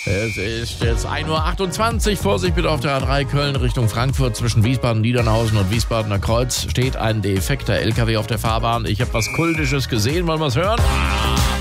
Es ist jetzt 1:28 Uhr. Vorsicht bitte auf der A3 Köln Richtung Frankfurt. Zwischen Wiesbaden, Niedernhausen und Wiesbadener Kreuz steht ein defekter LKW auf der Fahrbahn. Ich habe was Kultisches gesehen. Wollen wir es hören?